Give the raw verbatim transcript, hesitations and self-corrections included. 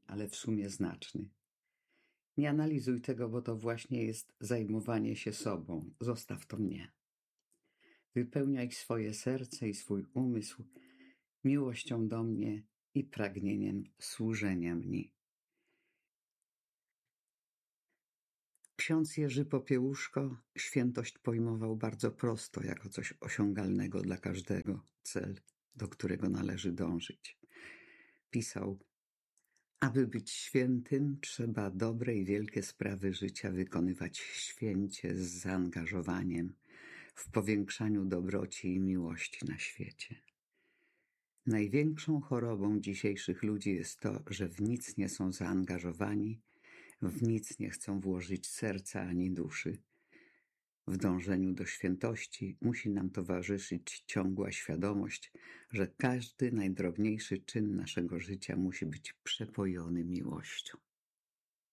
ale w sumie znaczny. Nie analizuj tego, bo to właśnie jest zajmowanie się sobą. Zostaw to mnie. Wypełniaj swoje serce i swój umysł miłością do mnie i pragnieniem służenia mi. Ksiądz Jerzy Popiełuszko świętość pojmował bardzo prosto, jako coś osiągalnego dla każdego, cel, do którego należy dążyć. Pisał: aby być świętym, trzeba dobre i wielkie sprawy życia wykonywać święcie, z zaangażowaniem, w powiększaniu dobroci i miłości na świecie. Największą chorobą dzisiejszych ludzi jest to, że w nic nie są zaangażowani, w nic nie chcą włożyć serca ani duszy. W dążeniu do świętości musi nam towarzyszyć ciągła świadomość, że każdy najdrobniejszy czyn naszego życia musi być przepojony miłością.